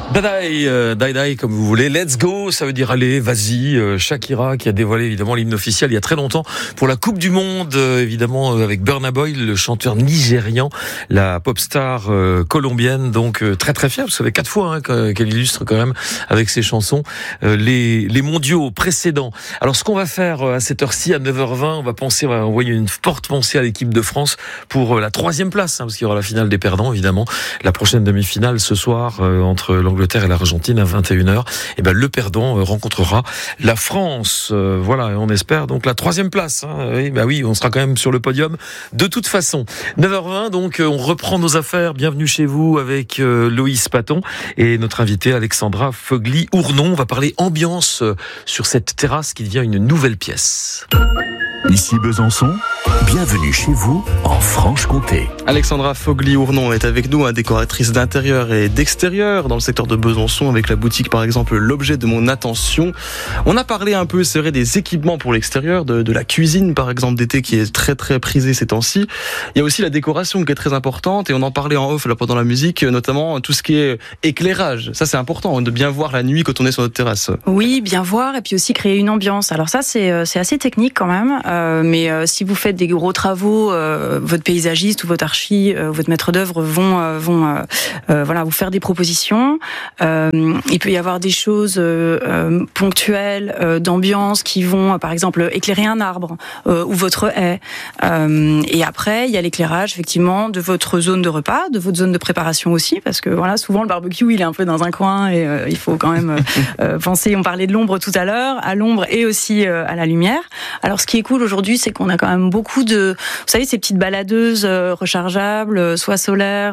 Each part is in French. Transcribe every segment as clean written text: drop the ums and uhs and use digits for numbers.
Die, comme vous voulez. Let's go, ça veut dire allez, vas-y. Shakira qui a dévoilé évidemment l'hymne officiel il y a très longtemps pour la Coupe du Monde, évidemment avec Burna Boy, le chanteur nigérian, la pop star colombienne, donc très très fière. Vous savez 4 fois qu'elle illustre quand même avec ses chansons les mondiaux précédents. Alors ce qu'on va faire à cette heure-ci, à 9h20, on va envoyer une forte pensée à l'équipe de France pour la 3e place, parce qu'il y aura la finale des perdants évidemment. La prochaine demi-finale ce soir entre l'Angleterre et l'Argentine à 21h. Et ben le perdant rencontrera la France. Voilà, on espère donc la 3e place. Oui, on sera quand même sur le podium de toute façon. 9h20, donc on reprend nos affaires. Bienvenue chez vous avec Loïs Paton et notre invitée Alexandra Fogli-Ournon. On va parler ambiance sur cette terrasse qui devient une nouvelle pièce. Ici Besançon, bienvenue chez vous en Franche-Comté. Alexandra Fogli-Ournon est avec nous, décoratrice d'intérieur et d'extérieur dans le secteur de Besançon avec la boutique par exemple L'Objet de mon attention. On a parlé un peu, c'est vrai, des équipements pour l'extérieur, de la cuisine par exemple d'été qui est très très prisée ces temps-ci. Il y a aussi la décoration qui est très importante et on en parlait en off là pendant la musique, notamment tout ce qui est éclairage. Ça c'est important de bien voir la nuit quand on est sur notre terrasse. Oui, bien voir et puis aussi créer une ambiance. Alors ça c'est assez technique quand même. Mais si vous faites des gros travaux, votre paysagiste ou votre votre maître d'œuvre vont vous faire des propositions. Il peut y avoir des choses ponctuelles d'ambiance qui vont, par exemple, éclairer un arbre ou votre haie. Et après, il y a l'éclairage effectivement de votre zone de repas, de votre zone de préparation aussi, parce que voilà, souvent le barbecue il est un peu dans un coin et il faut quand même penser. On parlait de l'ombre tout à l'heure, à l'ombre et aussi à la lumière. Alors ce qui est cool aujourd'hui, c'est qu'on a quand même beaucoup de, vous savez, ces petites baladeuses rechargeables, soit solaires,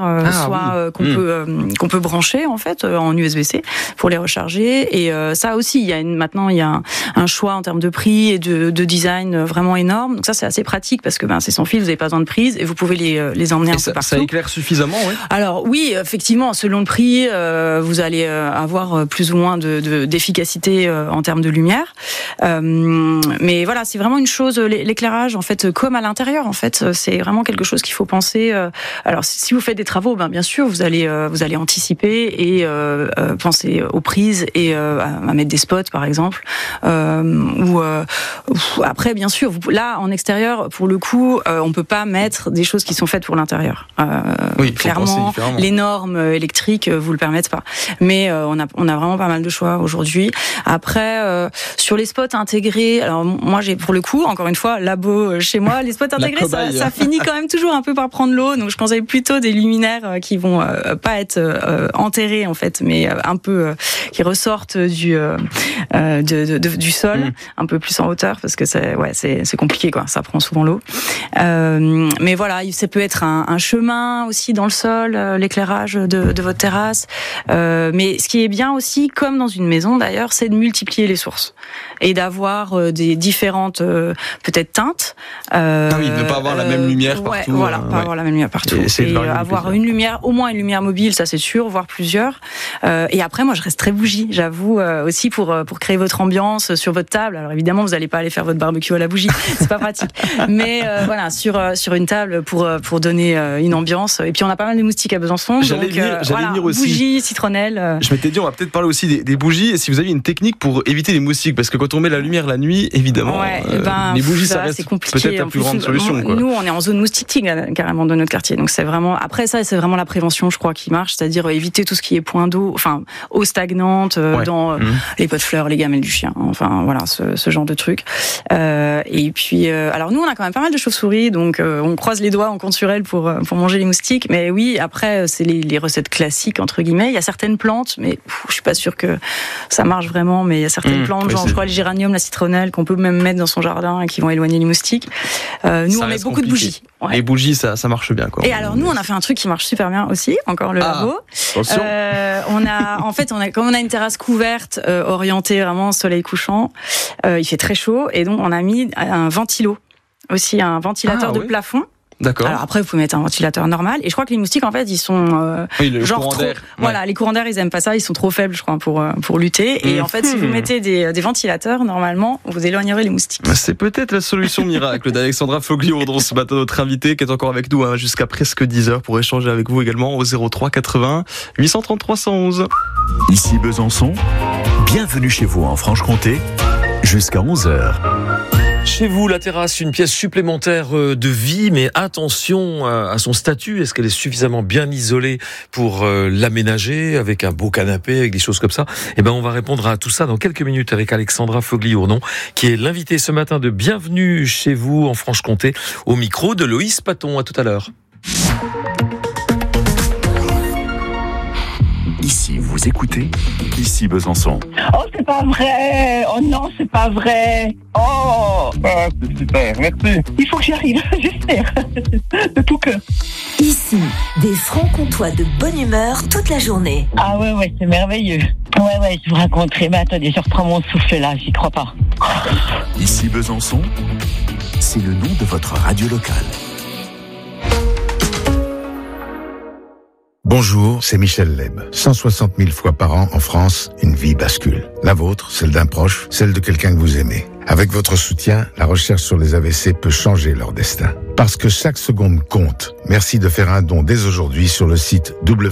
qu'on peut brancher en fait en USB-C pour les recharger. Et ça aussi, maintenant il y a un choix en termes de prix et de design vraiment énorme. Donc ça c'est assez pratique parce que c'est sans fil, vous n'avez pas besoin de prise et vous pouvez les emmener un peu partout. Ça éclaire suffisamment, oui. Alors oui, effectivement, selon le prix, vous allez avoir plus ou moins d'efficacité en termes de lumière. Mais voilà, c'est vraiment une chose, l'éclairage en fait, comme à l'intérieur en fait, c'est vraiment quelque chose qu'il faut penser. Alors si vous faites des travaux, bien sûr vous allez anticiper et penser aux prises et à mettre des spots par exemple. Ou après bien sûr, là en extérieur pour le coup, on peut pas mettre des choses qui sont faites pour l'intérieur. Oui, clairement, les normes électriques vous le permettent pas. Mais on a vraiment pas mal de choix aujourd'hui. Après sur les spots intégrés, alors moi j'ai pour le coup encore une fois labo chez moi, les spots intégrés ça finit quand même toujours un peu par prendre l'eau, donc je conseille plutôt des luminaires qui vont pas être enterrés en fait, mais un peu qui ressortent du sol, un peu plus en hauteur parce que c'est compliqué quoi, ça prend souvent l'eau. Mais voilà, ça peut être un chemin aussi dans le sol, l'éclairage de votre terrasse. Mais ce qui est bien aussi, comme dans une maison d'ailleurs, c'est de multiplier les sources et d'avoir des différentes peut-être teintes. Ne pas avoir la même lumière partout. Voilà, pas avoir la même lumière partout. Et avoir une lumière, au moins une lumière mobile, ça c'est sûr, voire plusieurs. Et après, moi je reste très bougie, j'avoue, aussi pour créer votre ambiance sur votre table. Alors évidemment, vous n'allez pas aller faire votre barbecue à la bougie, c'est pas pratique. Mais voilà, sur une table pour donner une ambiance. Et puis on a pas mal de moustiques à Besançon. J'allais venir aussi. Bougies, citronnelle. Je m'étais dit, on va peut-être parler aussi des bougies. Et si vous avez une technique pour éviter les moustiques, parce que quand on met la lumière la nuit, évidemment, les bougies ça reste peut-être la plus grande solution. Quoi. Nous, on est en zone moustique carrément de notre quartier. Donc c'est vraiment, après ça, c'est vraiment la prévention, je crois, qui marche, c'est-à-dire éviter tout ce qui est point d'eau, enfin eau stagnante dans les pots de fleurs, les gamelles du chien, enfin voilà ce genre de trucs. Et puis, alors nous, on a quand même pas mal de chauves-souris, donc on croise les doigts, on compte sur elles pour manger les moustiques. Mais oui, après c'est les recettes classiques entre guillemets. Il y a certaines plantes, mais je suis pas sûre que ça marche vraiment. Mais il y a certaines plantes, genre je crois les géraniums, la citronnelle, qu'on peut même mettre dans son jardin et qui vont éloigner les moustiques. Nous, on met beaucoup de bougies. Ouais. Les bougies, ça marche bien, quoi. Et alors nous, on a fait un truc qui marche super bien aussi, encore le labo. Attention. Comme on a une terrasse couverte, orientée vraiment soleil couchant, il fait très chaud, et donc on a mis un ventilo, aussi un ventilateur de plafond. D'accord. Alors après, vous pouvez mettre un ventilateur normal. Et je crois que les moustiques, en fait, ils sont genre courant trop. D'air. Voilà, les courants d'air, ils aiment pas ça. Ils sont trop faibles, je crois, pour lutter. Et en fait, si vous mettez des ventilateurs, normalement, vous éloignerez les moustiques. C'est peut-être la solution miracle d'Alexandra Fogli-Ournon ce matin, notre invitée, qui est encore avec nous jusqu'à presque 10h pour échanger avec vous également au 03 80 833 111. Ici Besançon, bienvenue chez vous en Franche-Comté, jusqu'à 11h. Chez vous, la terrasse, une pièce supplémentaire de vie, mais attention à son statut. Est-ce qu'elle est suffisamment bien isolée pour l'aménager avec un beau canapé, avec des choses comme ça? Eh ben, on va répondre à tout ça dans quelques minutes avec Alexandra Fogli-Ournon, qui est l'invitée ce matin de Bienvenue chez vous en Franche-Comté, au micro de Loïs Paton. À tout à l'heure. Ici, vous écoutez Ici Besançon. Oh, c'est pas vrai. Oh non, c'est pas vrai. Oh, c'est super, merci. Il faut que j'y arrive, j'espère, de tout cœur. Ici, des francs-comtois de bonne humeur toute la journée. Ah ouais, c'est merveilleux. Ouais, je vous raconterai. Mais attendez, je reprends mon souffle là, j'y crois pas. Ici Besançon, c'est le nom de votre radio locale. Bonjour, c'est Michel Leb. 160 000 fois par an en France, une vie bascule. La vôtre, celle d'un proche, celle de quelqu'un que vous aimez. Avec votre soutien, la recherche sur les AVC peut changer leur destin. Parce que chaque seconde compte. Merci de faire un don dès aujourd'hui sur le site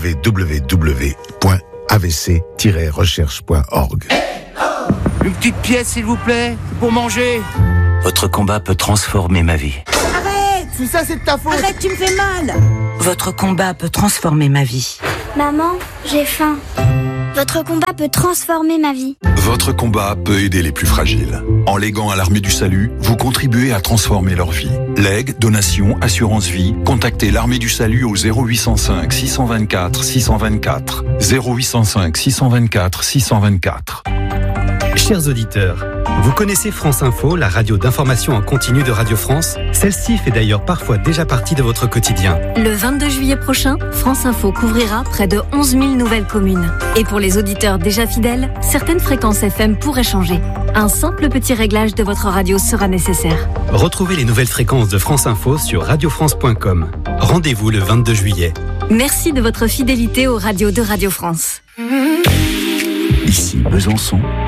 www.avc-recherche.org. Une petite pièce, s'il vous plaît, pour manger. Votre combat peut transformer ma vie. Si ça, c'est de ta faute. Arrête, tu me fais mal. Votre combat peut transformer ma vie. Maman, j'ai faim. Votre combat peut transformer ma vie. Votre combat peut aider les plus fragiles. En léguant à l'Armée du Salut, vous contribuez à transformer leur vie. Legs, donations, assurance vie, contactez l'Armée du Salut au 0805 624 624. 0805 624 624. Chers auditeurs, vous connaissez France Info, la radio d'information en continu de Radio France? Celle-ci fait d'ailleurs parfois déjà partie de votre quotidien. Le 22 juillet prochain, France Info couvrira près de 11 000 nouvelles communes. Et pour les auditeurs déjà fidèles, certaines fréquences FM pourraient changer. Un simple petit réglage de votre radio sera nécessaire. Retrouvez les nouvelles fréquences de France Info sur radiofrance.com. Rendez-vous le 22 juillet. Merci de votre fidélité aux radios de Radio France. Ici Besançon,